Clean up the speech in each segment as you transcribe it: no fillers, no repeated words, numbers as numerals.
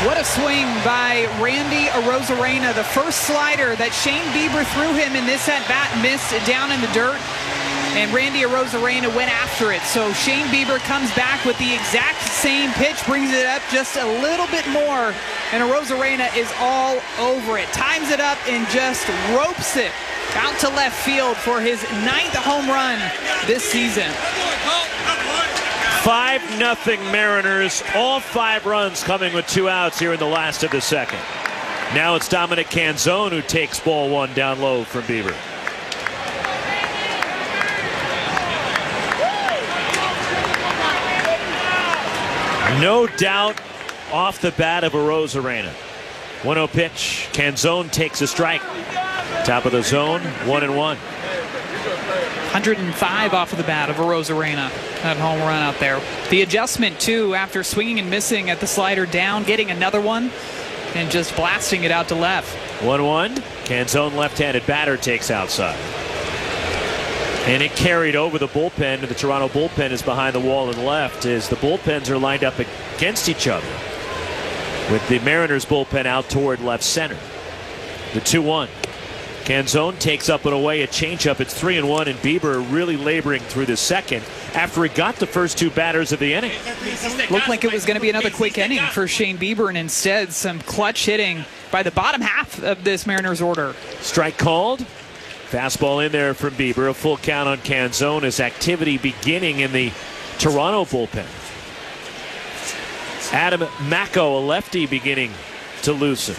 What a swing by Randy Arozarena. The first slider that Shane Bieber threw him in this at-bat missed down in the dirt, and Randy Arozarena went after it. So Shane Bieber comes back with the exact same pitch, brings it up just a little bit more, and Arozarena is all over it. Times it up and just ropes it out to left field for his 9th home run this season. 5-0 Mariners, all 5 runs coming with 2 outs here in the last of the second. Now it's Dominic Canzone who takes ball 1 down low from Bieber. No doubt off the bat of Arozarena. 1-0 pitch. Canzone takes a strike. Top of the zone, 1-1. 105 off of the bat of Arozarena. That home run out there. The adjustment, too, after swinging and missing at the slider down, getting another one, and just blasting it out to left. 1-1. Canzone, left-handed batter, takes outside. And it carried over the bullpen, and the Toronto bullpen is behind the wall and left as the bullpens are lined up against each other, with the Mariners bullpen out toward left center. The 2-1. Canzone takes up and away a changeup. It's 3-1, and Bieber really laboring through the second after he got the first 2 batters of the inning. Looked like it was going to be another quick inning for Shane Bieber, and instead some clutch hitting by the bottom half of this Mariners order. Strike called. Fastball in there from Bieber. A full count on Canzone as activity beginning in the Toronto bullpen. Adam Macko, a lefty, beginning to loosen.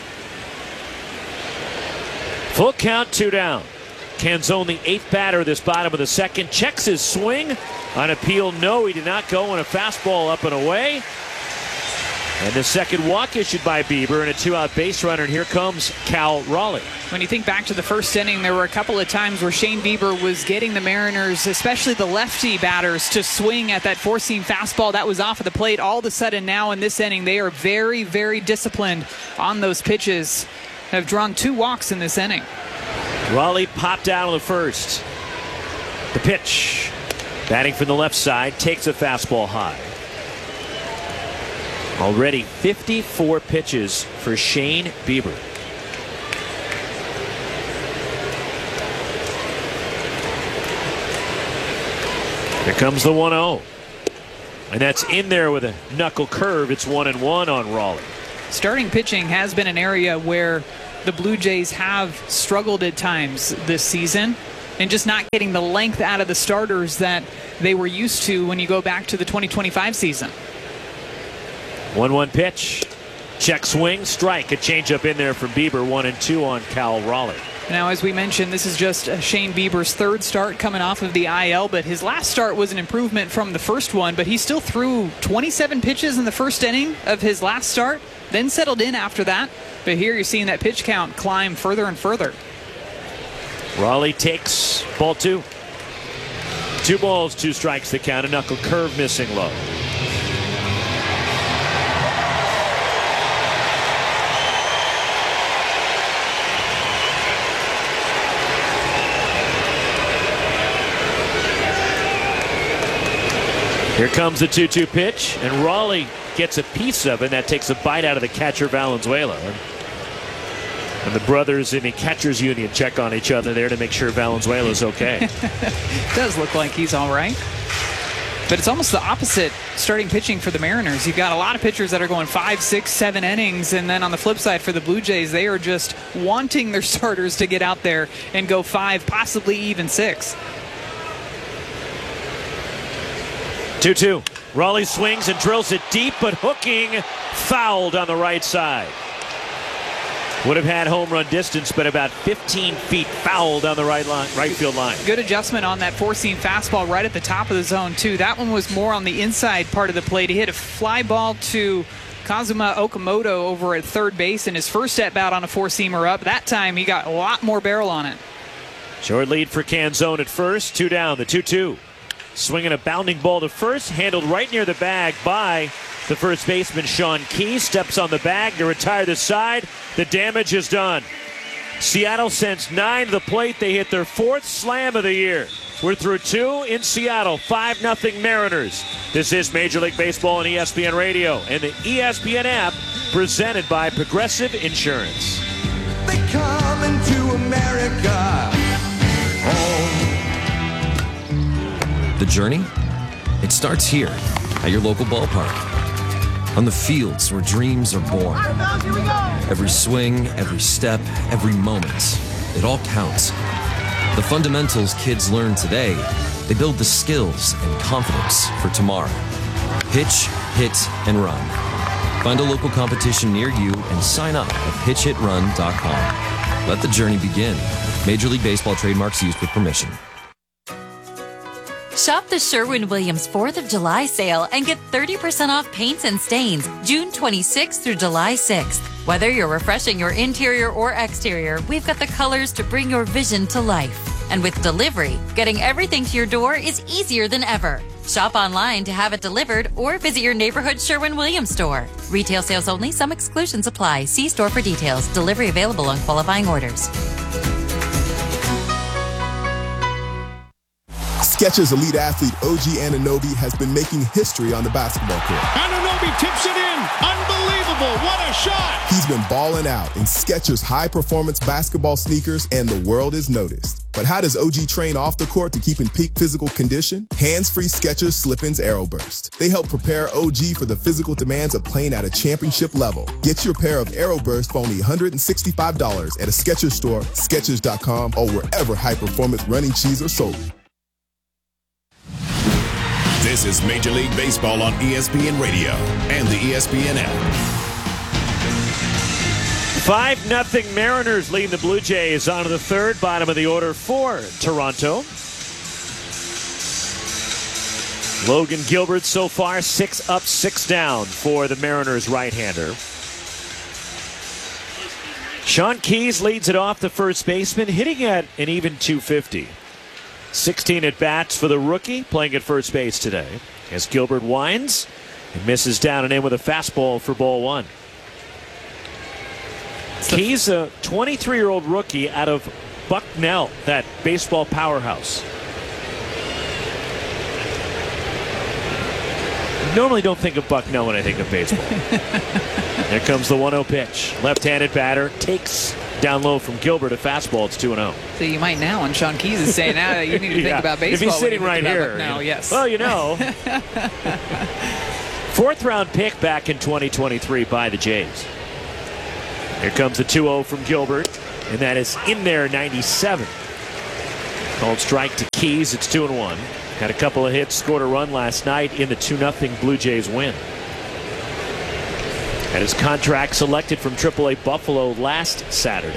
Full count, 2 down. Canzone, the 8th batter this bottom of the second, checks his swing. On appeal, no, he did not go, and a fastball up and away. And the second walk issued by Bieber, and a 2-out base runner, and here comes Cal Raleigh. When you think back to the first inning, there were a couple of times where Shane Bieber was getting the Mariners, especially the lefty batters, to swing at that four-seam fastball that was off of the plate. All of a sudden now in this inning, they are very, very disciplined on those pitches. Have drawn 2 walks in this inning. Raleigh popped out on the first. The pitch. Batting from the left side, takes a fastball high. Already 54 pitches for Shane Bieber. Here comes the 1-0. And that's in there with a knuckle curve. It's 1-1 on Raleigh. Starting pitching has been an area where the Blue Jays have struggled at times this season, and just not getting the length out of the starters that they were used to when you go back to the 2025 season. 1-1 pitch. Check swing, strike. A changeup in there from Bieber. 1-2 on Cal Raleigh. Now, as we mentioned, this is just Shane Bieber's 3rd start coming off of the IL, but his last start was an improvement from the first one, but he still threw 27 pitches in the first inning of his last start, then settled in after that. But here you're seeing that pitch count climb further and further. Raleigh takes ball 2. 2 balls, 2 strikes the count. A knuckle curve missing low. Here comes the 2-2 pitch, and Raleigh gets a piece of it. That takes a bite out of the catcher, Valenzuela. And the brothers in the catcher's union check on each other there to make sure Valenzuela's okay. Does look like he's all right. But it's almost the opposite starting pitching for the Mariners. You've got a lot of pitchers that are going 5, 6, 7 innings, and then on the flip side for the Blue Jays, they are just wanting their starters to get out there and go 5, possibly even 6. 2-2. Raleigh swings and drills it deep, but hooking, fouled on the right side. Would have had home run distance, but about 15 feet fouled on the right field line. Good adjustment on that four-seam fastball right at the top of the zone, too. That one was more on the inside part of the plate. He hit a fly ball to Kazuma Okamoto over at third base in his first at-bat on a four-seamer up. That time, he got a lot more barrel on it. Short lead for Canzone at first. 2 down, the 2-2. Swinging a bounding ball to first, handled right near the bag by the first baseman, Sean Key. Steps on the bag to retire the side. The damage is done. Seattle sends 9 to the plate. They hit their 4th slam of the year. We're through 2 in Seattle. 5-0 Mariners. This is Major League Baseball on ESPN Radio and the ESPN app, presented by Progressive Insurance. They come into America home. The journey? It starts here at your local ballpark. On the fields where dreams are born. Every swing, every step, every moment, it all counts. The fundamentals kids learn today, they build the skills and confidence for tomorrow. Pitch, hit, and run. Find a local competition near you and sign up at pitchhitrun.com. Let the journey begin. Major League Baseball trademarks used with permission. Shop the Sherwin-Williams 4th of July sale and get 30% off paints and stains June 26th through July 6th. Whether you're refreshing your interior or exterior, we've got the colors to bring your vision to life. And with delivery, getting everything to your door is easier than ever. Shop online to have it delivered or visit your neighborhood Sherwin-Williams store. Retail sales only. Some exclusions apply. See store for details. Delivery available on qualifying orders. Skechers elite athlete OG Anunoby has been making history on the basketball court. Anunoby tips it in. Unbelievable. What a shot. He's been balling out in Skechers high-performance basketball sneakers, and the world is noticed. But how does OG train off the court to keep in peak physical condition? Hands-free Skechers Slip-ins AeroBurst. They help prepare OG for the physical demands of playing at a championship level. Get your pair of AeroBurst for only $165 at a Skechers store, Skechers.com, or wherever high-performance running shoes are sold. This is Major League Baseball on ESPN Radio and the ESPN app. 5-0 Mariners leading the Blue Jays on to the third, bottom of the order for Toronto. Logan Gilbert so far 6 up, 6 down for the Mariners right-hander. Sean Keyes leads it off, the first baseman, hitting at an even .250. 16 at-bats for the rookie, playing at first base today. As Gilbert winds and misses down and in with a fastball for ball one. He's a 23-year-old rookie out of Bucknell, that baseball powerhouse. Normally don't think of Bucknell when I think of baseball. There comes the 1-0 pitch. Left-handed batter takes down low from Gilbert, a fastball. It's 2-0. So you might now, and Sean Keyes is saying now you need to think about baseball. If he's sitting right here. Now, yes. Well, you know. Fourth-round pick back in 2023 by the Jays. Here comes the 2-0 from Gilbert, and that is in there, 97. Called strike to Keyes. It's 2-1. Had a couple of hits, scored a run last night in the 2-0 Blue Jays win. And his contract selected from AAA Buffalo last Saturday.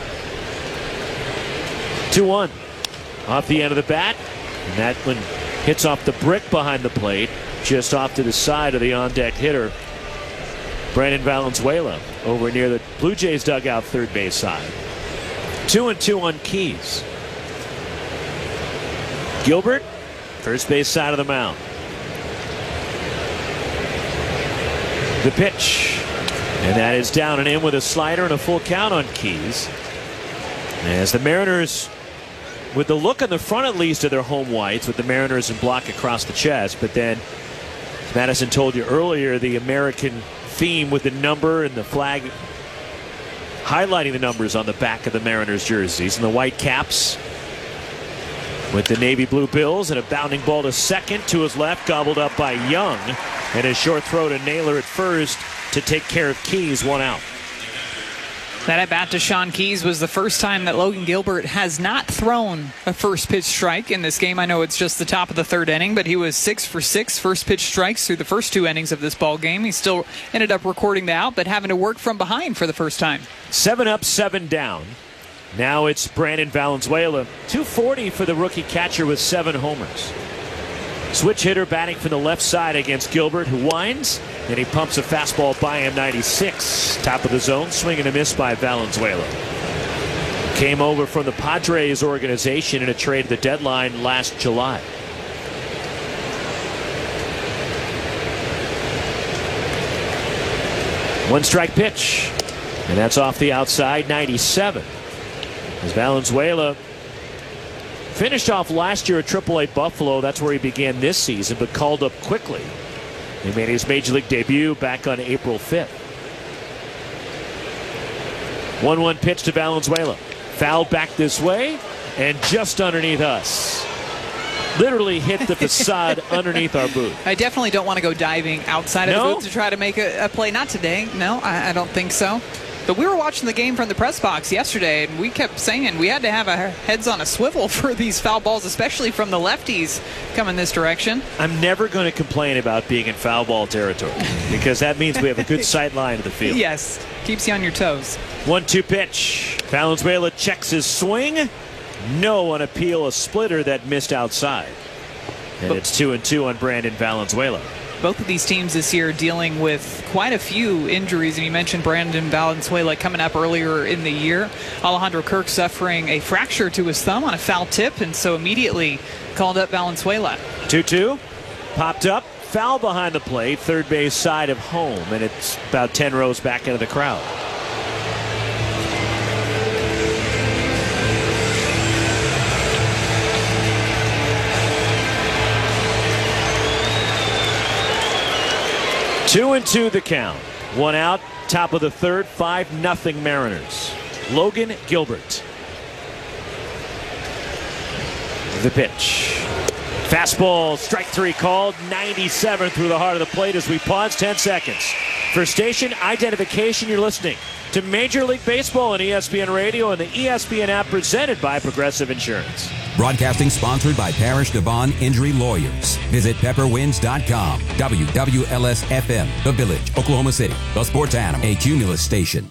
2-1 off the end of the bat. And that one hits off the brick behind the plate, just off to the side of the on-deck hitter, Brandon Valenzuela, over near the Blue Jays dugout third base side. 2-2 on Keyes. Gilbert, first base side of the mound. The pitch. And that is down and in with a slider and a full count on Keyes. As the Mariners, with the look on the front at least of their home whites, with the Mariners in block across the chest, but then, as Madison told you earlier, the American theme with the number and the flag highlighting the numbers on the back of the Mariners jerseys, and the white caps with the navy blue bills, and a bounding ball to second to his left, gobbled up by Young, and a short throw to Naylor at first to take care of Keyes, 1 out. That at bat to Sean Keyes was the first time that Logan Gilbert has not thrown a first pitch strike in this game. I know it's just the top of the third inning, but he was 6 for 6 first pitch strikes through the first 2 innings of this ball game. He still ended up recording the out, but having to work from behind for the first time. 7 up, 7 down. Now it's Brandon Valenzuela. 240 for the rookie catcher with 7 homers. Switch hitter batting from the left side against Gilbert, who winds, and he pumps a fastball by him, 96. Top of the zone, swing and a miss by Valenzuela. Came over from the Padres organization in a trade at the deadline last July. One strike pitch, and that's off the outside, 97. As Valenzuela finished off last year at AAA Buffalo, that's where he began this season, but called up quickly. He made his Major League debut back on April 5th. 1-1 pitch to Valenzuela. Foul back this way and just underneath us. Literally hit the facade underneath our booth. I definitely don't want to go diving outside of the booth to try to make a play. Not today. No, I don't think so. But we were watching the game from the press box yesterday, and we kept saying we had to have our heads on a swivel for these foul balls, especially from the lefties coming this direction. I'm never going to complain about being in foul ball territory because that means we have a good sight line to the field. Yes, keeps you on your toes. 1-2 pitch. Valenzuela checks his swing. No on appeal, a splitter that missed outside. And it's 2-2 on Brandon Valenzuela. Both of these teams this year dealing with quite a few injuries, and you mentioned Brandon Valenzuela coming up earlier in the year. Alejandro Kirk suffering a fracture to his thumb on a foul tip, and so immediately called up Valenzuela. 2-2, popped up, foul behind the plate, third base side of home, and it's about 10 rows back into the crowd. Two and two the count. One out, top of the third, 5-0 Mariners. Logan Gilbert. The pitch. Fastball, strike three called, 97 through the heart of the plate as we pause 10 seconds. For station identification, you're listening to Major League Baseball on ESPN Radio and the ESPN app presented by Progressive Insurance. Broadcasting sponsored by Parrish Devon Injury Lawyers. Visit pepperwinds.com. WWLS-FM, The Village, Oklahoma City. The Sports Animal, a Cumulus station.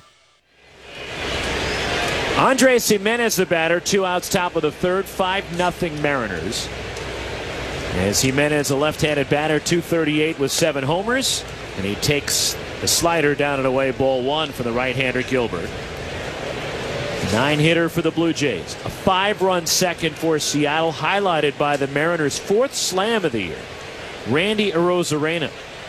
Andres Jimenez, the batter, 2 outs, top of the third, 5-0 Mariners. As Jimenez, a left-handed batter, 238 with 7 homers, and he takes the slider down and away, ball 1 for the right-hander Gilbert. 9-hitter for the Blue Jays. A 5-run second for Seattle, highlighted by the Mariners' 4th slam of the year. Randy Arozarena.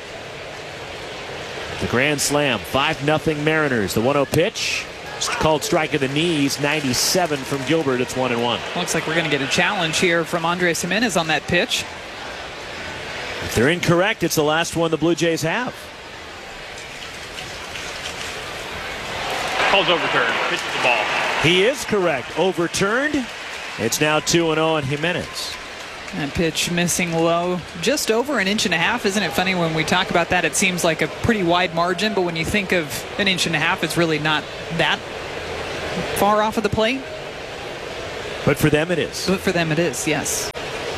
The grand slam, 5-0 Mariners. The 1-0 pitch, called strike of the knees, 97 from Gilbert. It's 1-1. Looks like we're going to get a challenge here from Andres Jimenez on that pitch. If they're incorrect, it's the last one the Blue Jays have. Call's overturned. Pitches the ball. He is correct. Overturned. It's now 2-0 on Jimenez. That pitch missing low, just over 1.5 inches. Isn't it funny when we talk about that? It seems like a pretty wide margin, but when you think of 1.5 inches, it's really not that far off of the plate. But for them it is. But for them it is, yes.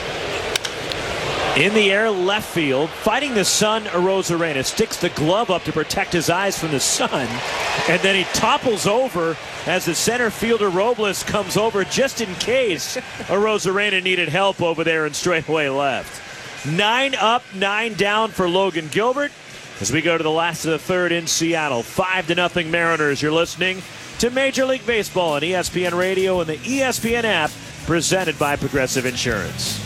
In the air, left field, fighting the sun, Arozarena sticks the glove up to protect his eyes from the sun, and then he topples over as the center fielder Robles comes over just in case Arozarena needed help over there in straightaway left. 9 up, 9 down for Logan Gilbert as we go to the last of the third in Seattle. 5-0 Mariners. You're listening to Major League Baseball on ESPN Radio and the ESPN app presented by Progressive Insurance.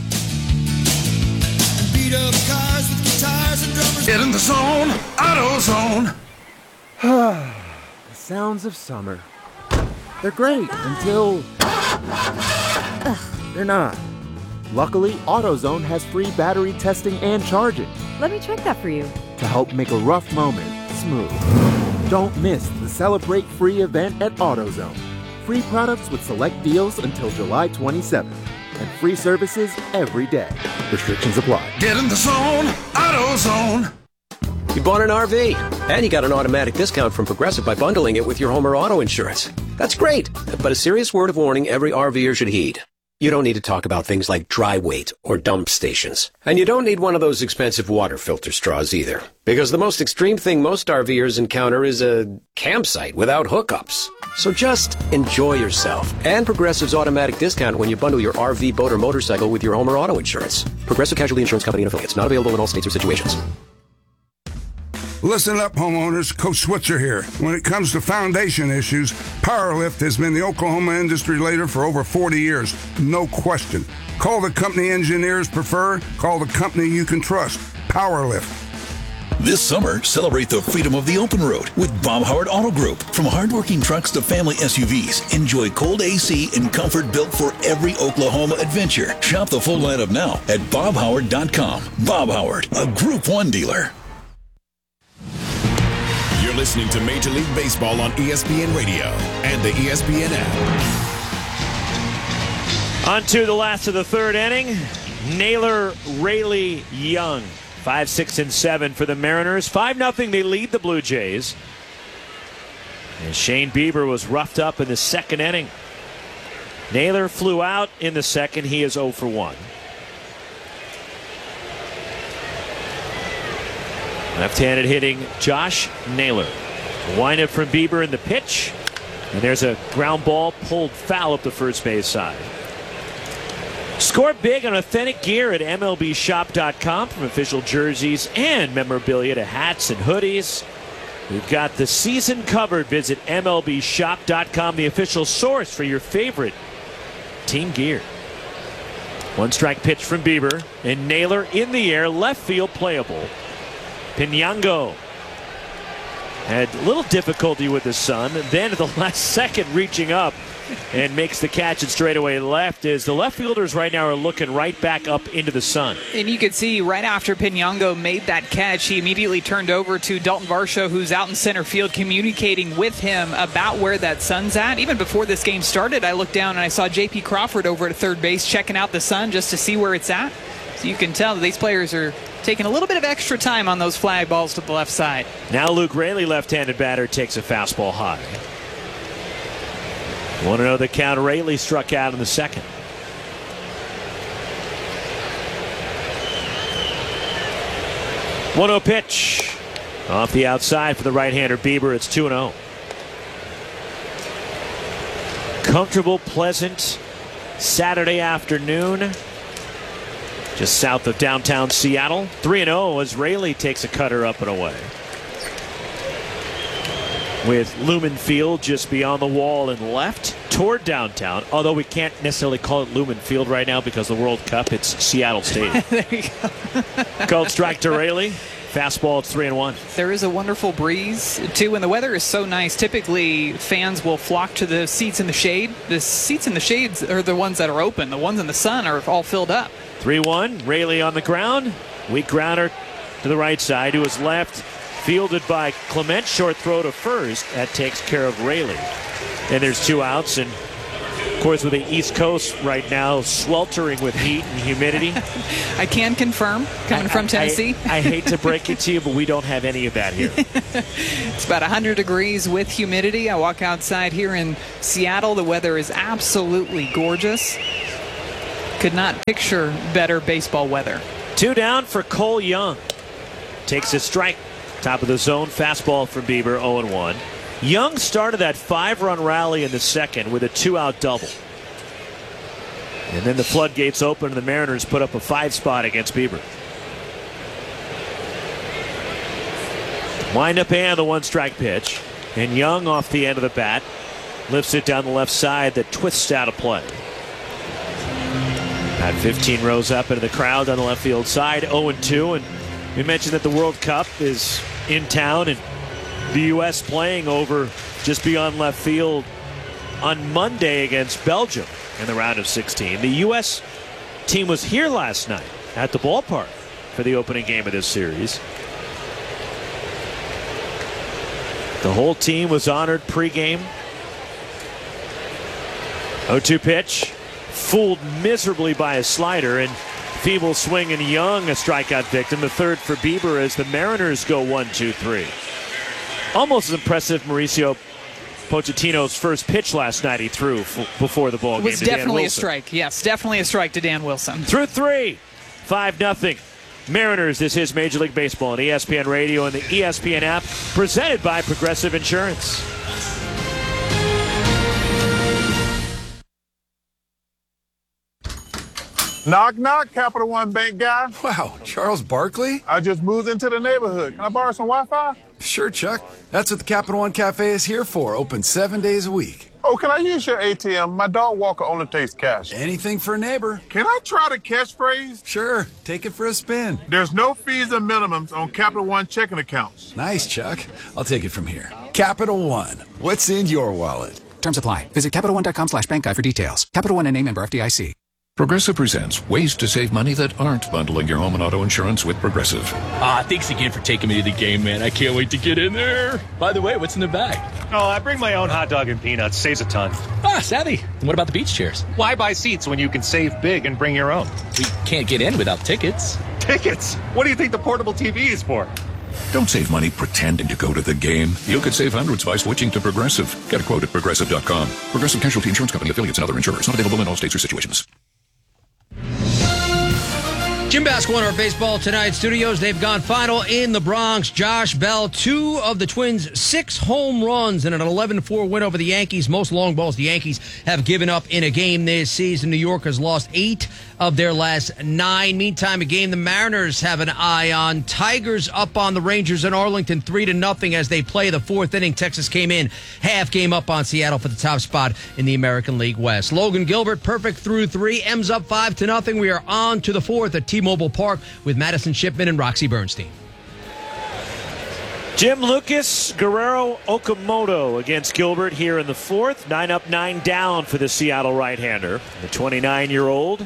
Get in the zone, AutoZone. The sounds of summer. They're great until they're not. Luckily, AutoZone has free battery testing and charging. Let me check that for you. To help make a rough moment smooth. Don't miss the Celebrate Free event at AutoZone. Free products with select deals until July 27th. And free services every day. Restrictions apply. Get in the zone, AutoZone. You bought an RV, and you got an automatic discount from Progressive by bundling it with your home or auto insurance. That's great, but a serious word of warning every RVer should heed. You don't need to talk about things like dry weight or dump stations. And you don't need one of those expensive water filter straws either. Because the most extreme thing most RVers encounter is a campsite without hookups. So just enjoy yourself. And Progressive's automatic discount when you bundle your RV, boat, or motorcycle with your home or auto insurance. Progressive Casualty Insurance Company and affiliates. Not available in all states or situations. Listen up, homeowners. Coach Switzer here. When it comes to foundation issues, PowerLift has been the Oklahoma industry leader for over 40 years. No question. Call the company engineers prefer. Call the company you can trust. PowerLift. This summer, celebrate the freedom of the open road with Bob Howard Auto Group. From hardworking trucks to family SUVs, enjoy cold AC and comfort built for every Oklahoma adventure. Shop the full lineup now at bobhoward.com. Bob Howard, a Group 1 dealer. You're listening to Major League Baseball on ESPN Radio and the ESPN app. On to the last of the third inning. Naylor, Raley, Young. 5, 6, and 7 for the Mariners. 5-0, they lead the Blue Jays. And Shane Bieber was roughed up in the second inning. Naylor flew out in the second. He is 0 for 1. Left-handed hitting Josh Naylor. Windup from Bieber in the pitch. And there's a ground ball pulled foul up the first base side. Score big on authentic gear at MLBshop.com, from official jerseys and memorabilia to hats and hoodies. We've got the season covered. Visit MLBshop.com, the official source for your favorite team gear. 1-strike pitch from Bieber, and Naylor in the air, left field, playable. Pinango had a little difficulty with the sun, then at the last second reaching up and makes the catch and straightaway left. As the left fielders right now are looking right back up into the sun. And you could see right after Pinango made that catch, he immediately turned over to Dalton Varsho, who's out in center field, communicating with him about where that sun's at. Even before this game started, I looked down and I saw J.P. Crawford over at third base checking out the sun just to see where it's at. So you can tell that these players are taking a little bit of extra time on those fly balls to the left side. Now Luke Raley, left-handed batter, takes a fastball high. 1-0 the count. Raley struck out in the second. One 0 pitch off the outside for the right-hander Bieber. It's 2-0. Comfortable, pleasant Saturday afternoon just south of downtown Seattle. 3-0 as Raley takes a cutter up and away. With Lumen Field just beyond the wall and left toward downtown. Although we can't necessarily call it Lumen Field right now because of the World Cup. It's Seattle Stadium. There you go. Cold strike to Raley. Fastball, it's 3-1. There is a wonderful breeze, too, and the weather is so nice. Typically, fans will flock to the seats in the shade. The seats in the shades are the ones that are open. The ones in the sun are all filled up. 3-1. Raley on the ground. Weak grounder to the right side, to his left. Fielded by Clement, short throw to first. That takes care of Raley. And there's 2 outs. And, of course, with the East Coast right now sweltering with heat and humidity. I can confirm, coming from Tennessee. I hate to break it to you, but we don't have any of that here. It's about 100 degrees with humidity. I walk outside here in Seattle. The weather is absolutely gorgeous. Could not picture better baseball weather. 2 down for Cole Young. Takes a strike. Top of the zone, fastball from Bieber, 0-1. Young started that 5-run rally in the second with a 2-out double. And then the floodgates open and the Mariners put up a 5 spot against Bieber. Wind up and the 1-strike pitch. And Young off the end of the bat lifts it down the left side that twists out of play. At 15 rows up into the crowd on the left field side, 0-2. And we mentioned that the World Cup is in town and the U.S. playing over just beyond left field on Monday against Belgium in the round of 16. The U.S. team was here last night at the ballpark for the opening game of this series. The whole team was honored pregame. 0-2 pitch. Fooled miserably by a slider, and feeble swing, and Young a strikeout victim. The third for Bieber as the Mariners go 1-2-3. Almost as impressive Mauricio Pochettino's first pitch last night he threw before the ball game. It was definitely a strike. Yes, definitely a strike to Dan Wilson. Through 3. 5-0. Mariners. This is Major League Baseball on ESPN Radio and the ESPN app, presented by Progressive Insurance. Knock, knock, Capital One Bank guy. Wow, Charles Barkley? I just moved into the neighborhood. Can I borrow some Wi-Fi? Sure, Chuck. That's what the Capital One Cafe is here for. Open 7 days a week. Oh, can I use your ATM? My dog walker only takes cash. Anything for a neighbor. Can I try the catchphrase? Sure. Take it for a spin. There's no fees or minimums on Capital One checking accounts. Nice, Chuck. I'll take it from here. Capital One. What's in your wallet? Terms apply. Visit CapitalOne.com/bank guide for details. Capital One and a member FDIC. Progressive presents ways to save money that aren't bundling your home and auto insurance with Progressive. Thanks again for taking me to the game, man. I can't wait to get in there. By the way, what's in the bag? Oh, I bring my own hot dog and peanuts. Saves a ton. Savvy. And what about the beach chairs? Why buy seats when you can save big and bring your own? We can't get in without tickets. Tickets? What do you think the portable TV is for? Don't save money pretending to go to the game. You could save hundreds by switching to Progressive. Get a quote at Progressive.com. Progressive Casualty Insurance Company, affiliates, and other insurers. Not available in all states or situations. Jim Basketball in our baseball tonight studios. They've gone final in the Bronx. Josh Bell, 2 of the Twins' 6 home runs and an 11-4 win over the Yankees. Most long balls the Yankees have given up in a game this season. New York has lost 8 of their last 9. Meantime, a game the Mariners have an eye on. Tigers up on the Rangers in Arlington 3-0 as they play the 4th inning. Texas came in half game up on Seattle for the top spot in the American League West. Logan Gilbert, perfect through 3. M's up 5-0. We are on to the 4th at T-Mobile Park with Madison Shipman and Roxy Bernstein. Jim Lucas, Guerrero, Okamoto against Gilbert here in the 4th. 9 up, 9 down for the Seattle right-hander. The 29-year-old.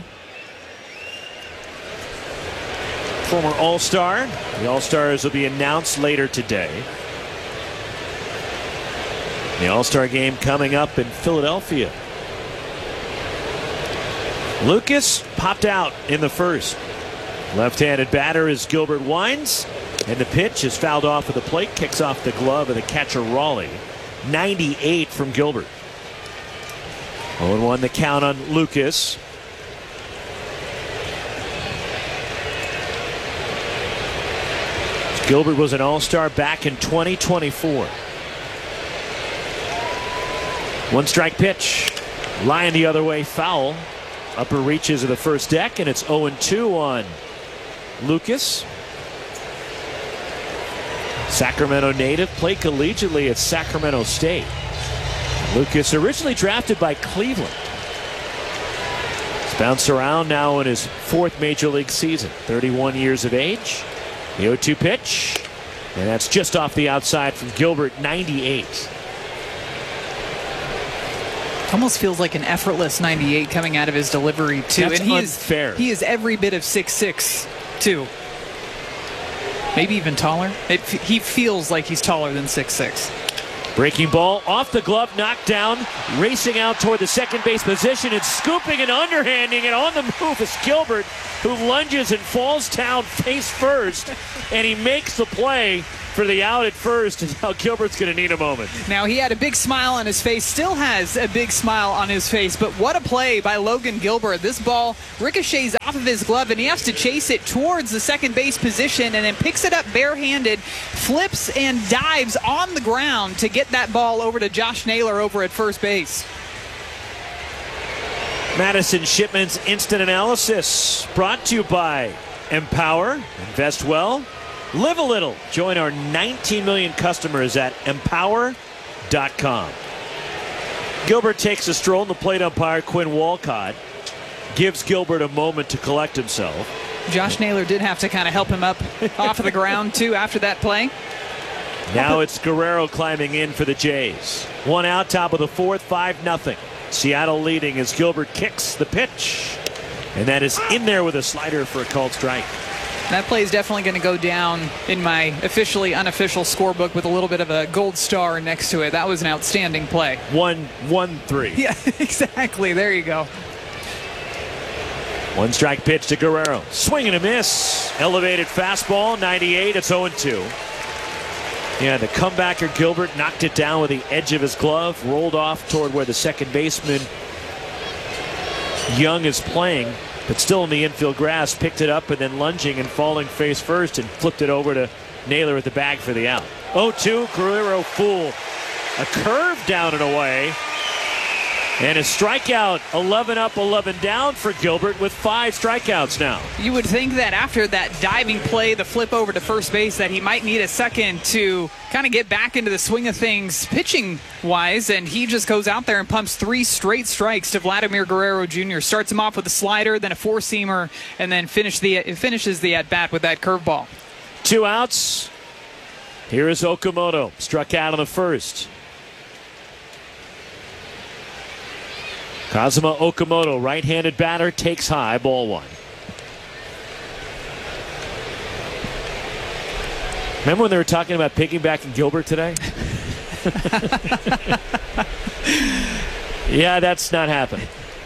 Former All-Star. The All-Stars will be announced later today. The All-Star game coming up in Philadelphia. Lucas popped out in the 1st. Left-handed batter is Gilbert Wines. And the pitch is fouled off of the plate. Kicks off the glove of the catcher Raleigh. 98 from Gilbert. 0-1 the count on Lucas. Gilbert was an All-Star back in 2024. 1-strike pitch. Line the other way, foul. Upper reaches of the first deck, and it's 0-2 on Lucas. Sacramento native, played collegiately at Sacramento State. Lucas originally drafted by Cleveland. He's bounced around now in his 4th major league season. 31 years of age. The 0-2 pitch, and that's just off the outside from Gilbert, 98. Almost feels like an effortless 98 coming out of his delivery, too. That's and unfair. He is every bit of 6'6", too. Maybe even taller. He feels like he's taller than 6'6". Breaking ball off the glove, knocked down, racing out toward the second base position and scooping and underhanding it on the move is Gilbert, who lunges and falls down face first, and he makes the play for the out at first, and now Gilbert's going to need a moment. Now, he had a big smile on his face, still has a big smile on his face, but what a play by Logan Gilbert. This ball ricochets off of his glove, and he has to chase it towards the second base position, and then picks it up barehanded, flips and dives on the ground to get that ball over to Josh Naylor over at first base. Madison Shipman's Instant Analysis, brought to you by Empower. Invest well. Live a little. Join our 19 million customers at empower.com. Gilbert takes a stroll, and the plate umpire, Quinn Walcott, gives Gilbert a moment to collect himself. Josh Naylor did have to kind of help him up off of the ground, too, after that play. Now it's Guerrero climbing in for the Jays. 1 out, top of the 4th, 5-0. Seattle leading as Gilbert kicks the pitch. And that is in there with a slider for a called strike. That play is definitely going to go down in my officially unofficial scorebook with a little bit of a gold star next to it. That was an outstanding play. 1-1-3. Yeah, exactly. There you go. 1-strike pitch to Guerrero. Swing and a miss. Elevated fastball, 98. It's 0-2. Yeah, the comebacker Gilbert knocked it down with the edge of his glove, rolled off toward where the second baseman Young is playing, but still in the infield grass, picked it up and then lunging and falling face first and flipped it over to Naylor at the bag for the out. 0-2, Guerrero fool. A curve down and away. And a strikeout, 11 up, 11 down for Gilbert with 5 strikeouts now. You would think that after that diving play, the flip over to first base, that he might need a second to kind of get back into the swing of things pitching-wise, and he just goes out there and pumps 3 straight strikes to Vladimir Guerrero Jr. Starts him off with a slider, then a 4-seamer, and then finishes the at-bat with that curveball. 2 outs. Here is Okamoto, struck out on the first. Kazuma Okamoto, right-handed batter, takes high, ball one. Remember when they were talking about piggybacking Gilbert today? Yeah, that's not happening.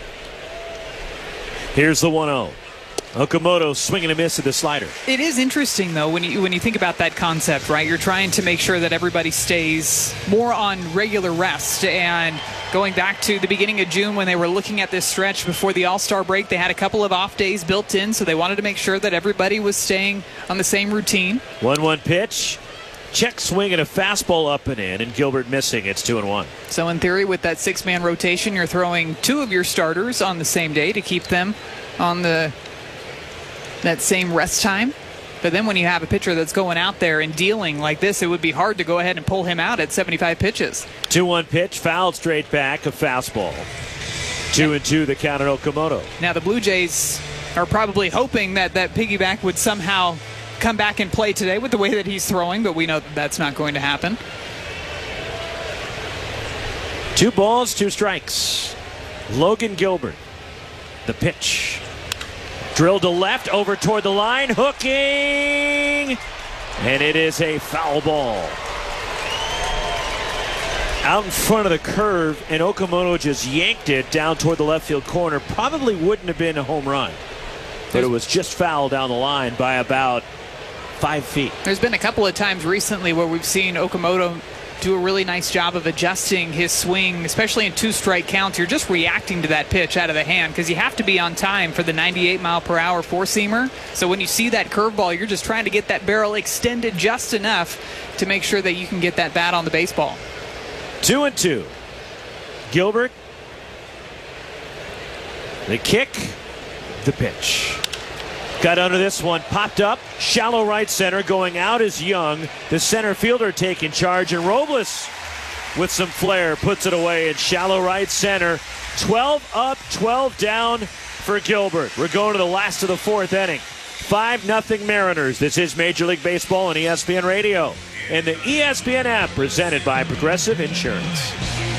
Here's the 1-0. Okamoto swinging a miss at the slider. It is interesting, though, when you think about that concept, right? You're trying to make sure that everybody stays more on regular rest. And going back to the beginning of June when they were looking at this stretch before the All-Star break, they had a couple of off days built in, so they wanted to make sure that everybody was staying on the same routine. 1-1 pitch. Check swing and a fastball up and in, and Gilbert missing. It's 2-1. So in theory, with that 6-man rotation, you're throwing 2 of your starters on the same day to keep them on that same rest time. But then when you have a pitcher that's going out there and dealing like this, it would be hard to go ahead and pull him out at 75 pitches. 2-1 pitch, fouled straight back, a fastball. 2-2 the count on Okamoto. Now the Blue Jays are probably hoping that piggyback would somehow come back and play today with the way that he's throwing, but we know that that's not going to happen. 2 balls, 2 strikes. Logan Gilbert, the pitch. Drilled to left, over toward the line, hooking, and it is a foul ball. Out in front of the curve, and Okamoto just yanked it down toward the left field corner. Probably wouldn't have been a home run, but it was just fouled down the line by about 5 feet. There's been a couple of times recently where we've seen Okamoto do a really nice job of adjusting his swing, especially in 2-strike counts. You're just reacting to that pitch out of the hand because you have to be on time for the 98-mile-per-hour four-seamer. So when you see that curveball, you're just trying to get that barrel extended just enough to make sure that you can get that bat on the baseball. 2-2. Gilbert, the kick, the pitch. Got under this one, popped up, shallow right center, going out is Young. The center fielder taking charge, and Robles with some flair puts it away in shallow right center. 12 up, 12 down for Gilbert. We're going to the last of the 4th inning. 5-0 Mariners. This is Major League Baseball on ESPN Radio and the ESPN app, presented by Progressive Insurance.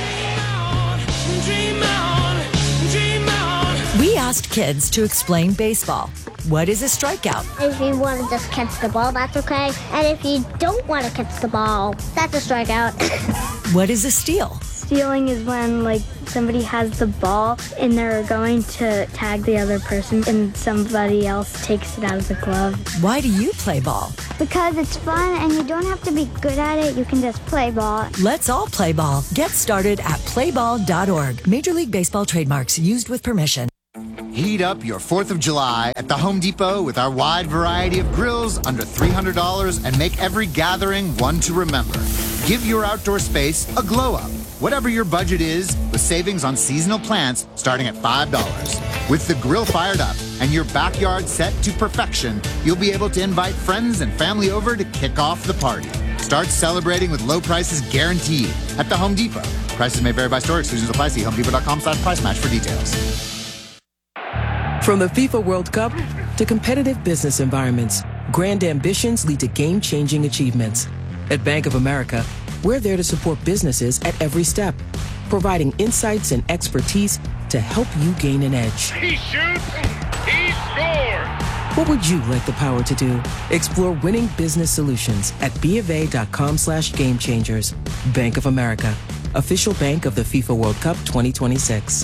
We asked kids to explain baseball. What is a strikeout? If you want to just catch the ball, that's okay. And if you don't want to catch the ball, that's a strikeout. What is a steal? Stealing is when, somebody has the ball and they're going to tag the other person and somebody else takes it out of the glove. Why do you play ball? Because it's fun and you don't have to be good at it. You can just play ball. Let's all play ball. Get started at playball.org. Major League Baseball trademarks used with permission. Heat up your 4th of July at the Home Depot with our wide variety of grills under $300 and make every gathering one to remember. Give your outdoor space a glow up. Whatever your budget is, with savings on seasonal plants starting at $5. With the grill fired up and your backyard set to perfection, you'll be able to invite friends and family over to kick off the party. Start celebrating with low prices guaranteed at the Home Depot. Prices may vary by store. Exclusions apply. See HomeDepot.com/price match for details. From the FIFA World Cup to competitive business environments, grand ambitions lead to game-changing achievements. At Bank of America, we're there to support businesses at every step, providing insights and expertise to help you gain an edge. He shoots, he scores! What would you like the power to do? Explore winning business solutions at BofA.com/gamechangers. Bank of America, official bank of the FIFA World Cup 2026.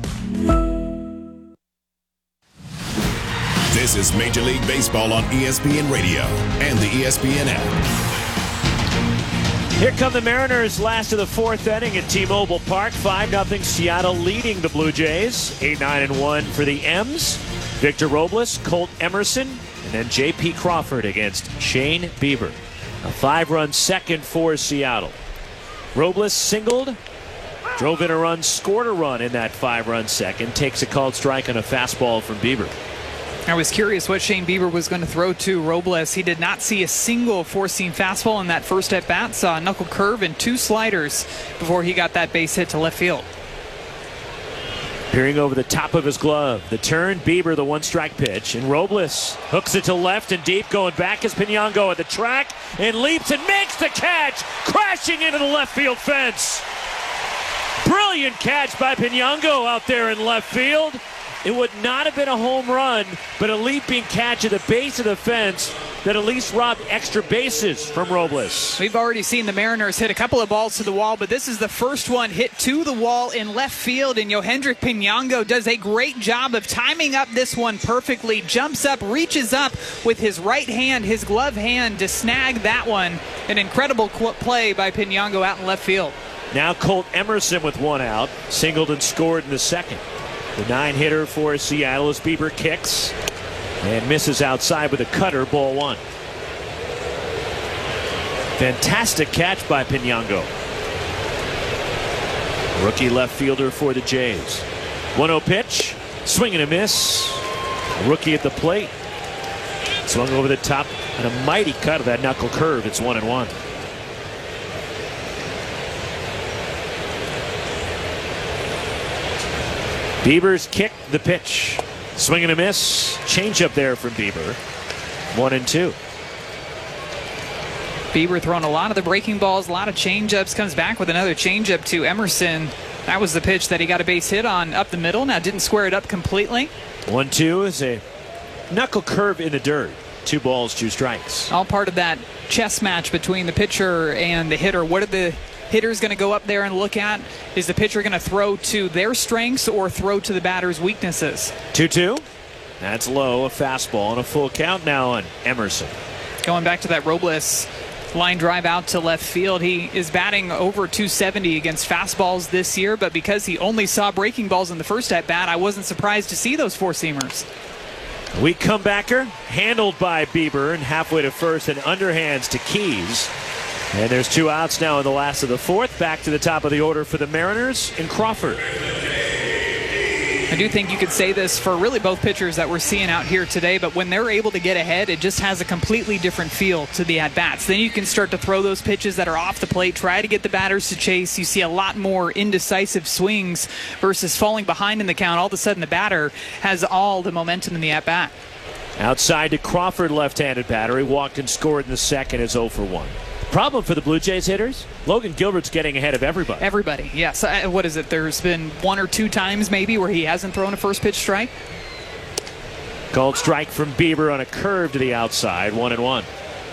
This is Major League Baseball on ESPN Radio and the ESPN app. Here come the Mariners, last of the 4th inning at T-Mobile Park. 5-0 Seattle leading the Blue Jays. 8-9-1 for the M's. Victor Robles, Colt Emerson, and then J.P. Crawford against Shane Bieber. A 5-run second for Seattle. Robles singled, drove in a run, scored a run in that 5-run second. Takes a called strike on a fastball from Bieber. I was curious what Shane Bieber was going to throw to Robles. He did not see a single four-seam fastball in that first at-bat. Saw a knuckle curve and 2 sliders before he got that base hit to left field. Peering over the top of his glove. The turn, Bieber, the 1-strike pitch. And Robles hooks it to left and deep. Going back is Pinango at the track and leaps and makes the catch. Crashing into the left field fence. Brilliant catch by Pinango out there in left field. It would not have been a home run, but a leaping catch at the base of the fence that at least robbed extra bases from Robles. We've already seen the Mariners hit a couple of balls to the wall, but this is the first one hit to the wall in left field, and Yohendrick Pinango does a great job of timing up this one perfectly. Jumps up, reaches up with his right hand, his glove hand, to snag that one. An incredible play by Pinango out in left field. Now Colt Emerson with one out, singled and scored in the second. The 9-hitter for Seattle as Bieber kicks and misses outside with a cutter, ball one. Fantastic catch by Pinango. Rookie left fielder for the Jays. 1-0 pitch, swing and a miss. Rookie at the plate. Swung over the top and a mighty cut of that knuckle curve. It's 1-1. Bieber's kick, the pitch. Swing and a miss. Change up there from Bieber. 1-2. Bieber throwing a lot of the breaking balls, a lot of change-ups. Comes back with another change-up to Emerson. That was the pitch that he got a base hit on up the middle. Now didn't square it up completely. 1-2 is a knuckle curve in the dirt. 2 balls, 2 strikes. All part of that chess match between the pitcher and the hitter. What are the hitters going to go up there and look at? Is the pitcher going to throw to their strengths or throw to the batter's weaknesses? 2-2. That's low. A fastball and a full count now on Emerson. Going back to that Robles line drive out to left field. He is batting over 270 against fastballs this year, but because he only saw breaking balls in the first at bat, I wasn't surprised to see those 4-seamers. Weak comebacker handled by Bieber, and halfway to first and underhands to Keys. And there's 2 outs now in the last of the fourth. Back to the top of the order for the Mariners in Crawford. I do think you could say this for really both pitchers that we're seeing out here today, but when they're able to get ahead, it just has a completely different feel to the at-bats. Then you can start to throw those pitches that are off the plate, try to get the batters to chase. You see a lot more indecisive swings versus falling behind in the count. All of a sudden, the batter has all the momentum in the at-bat. Outside to Crawford, left-handed batter. He walked and scored in the second. Is 0 for 1. Problem for the Blue Jays hitters, Logan Gilbert's getting ahead of everybody. Everybody, yes. What is it? There's been 1 or 2 times maybe where he hasn't thrown a first pitch strike. Called strike from Bieber on a curve to the outside. 1-1.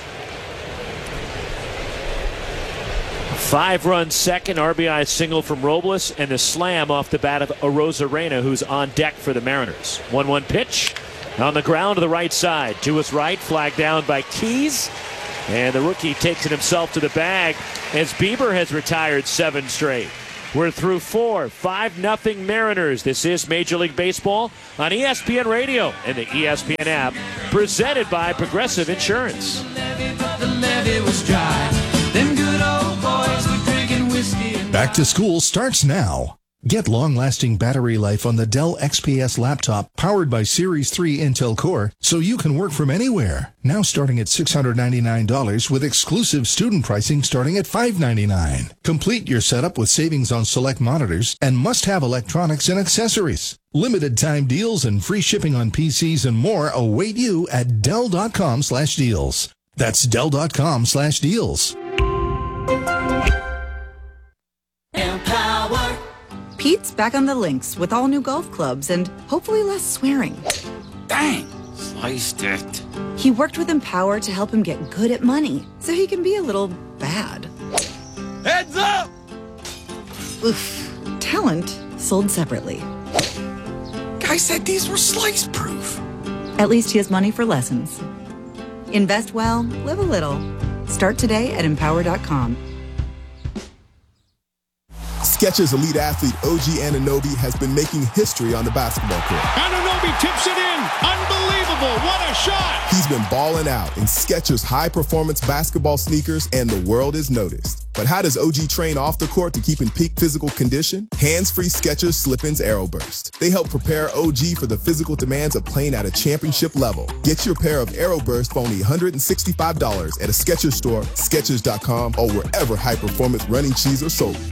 5-run second, RBI single from Robles, and the slam off the bat of Arozarena, who's on deck for the Mariners. 1-1 pitch on the ground to the right side. To his right, flagged down by Keys. And the rookie takes it himself to the bag as Bieber has retired 7 straight. We're through 4. 5-0 Mariners. This is Major League Baseball on ESPN Radio and the ESPN app, presented by Progressive Insurance. Back to school starts now. Get long-lasting battery life on the Dell XPS laptop powered by Series 3 Intel Core so you can work from anywhere. Now starting at $699 with exclusive student pricing starting at $599. Complete your setup with savings on select monitors and must-have electronics and accessories. Limited time deals and free shipping on PCs and more await you at Dell.com/deals. That's Dell.com/deals. Pete's back on the links with all new golf clubs and hopefully less swearing. Dang, sliced it. He worked with Empower to help him get good at money so he can be a little bad. Heads up! Oof. Talent sold separately. Guy said these were slice proof. At least he has money for lessons. Invest well, live a little. Start today at Empower.com. Skechers elite athlete OG Anunoby has been making history on the basketball court. Anunoby tips it in. Unbelievable. What a shot. He's been balling out in Skechers high-performance basketball sneakers, and the world is noticed. But how does OG train off the court to keep in peak physical condition? Hands-free Skechers Slip-ins Aeroburst. They help prepare OG for the physical demands of playing at a championship level. Get your pair of Aeroburst for only $165 at a Skechers store, Skechers.com, or wherever high-performance running shoes are sold.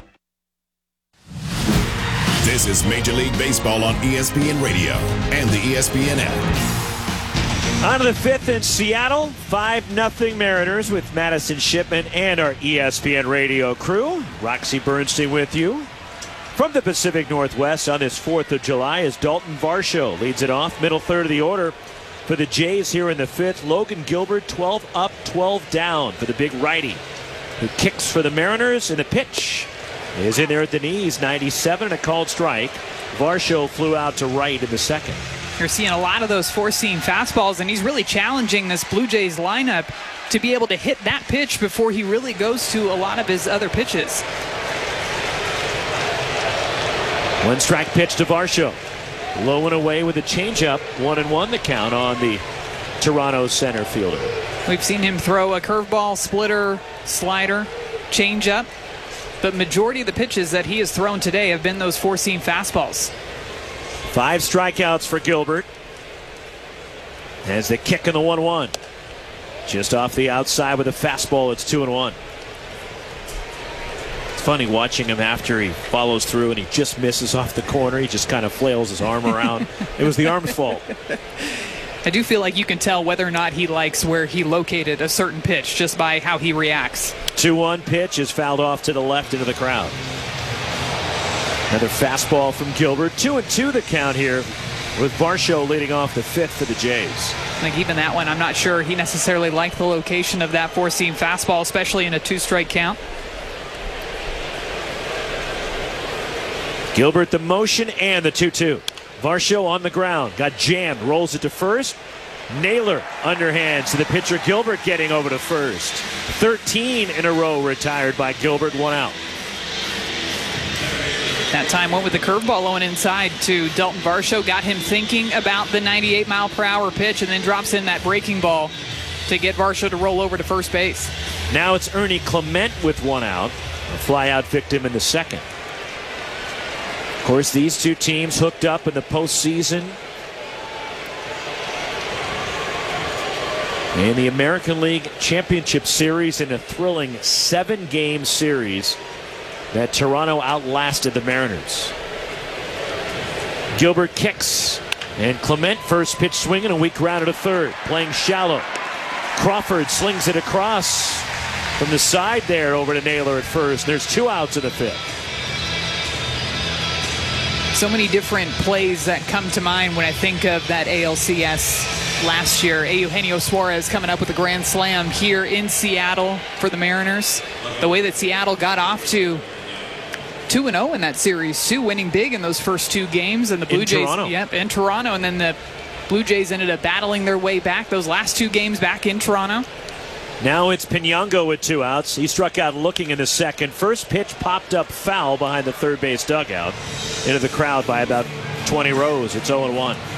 This is Major League Baseball on ESPN Radio and the ESPN app. On to the 5th in Seattle. 5-0 Mariners with Madison Shipman and our ESPN Radio crew. Roxy Bernstein with you. From the Pacific Northwest on this 4th of July is Dalton Varsho. Leads it off, middle third of the order for the Jays here in the 5th. Logan Gilbert, 12 up, 12 down for the big righty, who kicks for the Mariners, and the pitch is in there at the knees. 97 and a called strike. Varsho flew out to right in the second. You're seeing a lot of those four-seam fastballs, and he's really challenging this Blue Jays lineup to be able to hit that pitch before he really goes to a lot of his other pitches. One strike pitch to Varsho. Low and away with a changeup. 1-1 the count on the Toronto center fielder. We've seen him throw a curveball, splitter, slider, changeup. But majority of the pitches that he has thrown today have been those four-seam fastballs. 5 strikeouts for Gilbert. As they kick in the 1-1. Just off the outside with a fastball, it's 2-1. It's funny watching him after he follows through and he just misses off the corner. He just kind of flails his arm around. It was the arm's fault. I do feel like you can tell whether or not he likes where he located a certain pitch just by how he reacts. 2-1 pitch is fouled off to the left into the crowd. Another fastball from Gilbert. 2-2 the count here with Varsho leading off the 5th for the Jays. I think even that one, I'm not sure he necessarily liked the location of that four-seam fastball, especially in a 2-strike count. Gilbert the motion and the 2-2. Varsho on the ground, got jammed, rolls it to first. Naylor underhands to the pitcher. Gilbert getting over to first. 13 in a row retired by Gilbert, 1 out. That time went with the curveball low and inside to Dalton Varsho, got him thinking about the 98-mile-per-hour pitch, and then drops in that breaking ball to get Varsho to roll over to first base. Now it's Ernie Clement with 1 out, a fly-out victim in the second. Of course, these two teams hooked up in the postseason. In the American League Championship Series in a thrilling 7-game series that Toronto outlasted the Mariners. Gilbert kicks, and Clement first pitch swinging, a weak ground to third, playing shallow. Crawford slings it across from the side there over to Naylor at first. There's 2 outs in the 5th. So many different plays that come to mind when I think of that ALCS last year. Eugenio Suarez coming up with a grand slam here in Seattle for the Mariners. The way that Seattle got off to 2-0 in that series, too, winning big in those first 2 games, and the Blue Jays, in Toronto, and then the Blue Jays ended up battling their way back those last 2 games back in Toronto. Now it's Pinango with 2 outs. He struck out looking in the second. First pitch popped up foul behind the third base dugout into the crowd by about 20 rows. It's 0-1.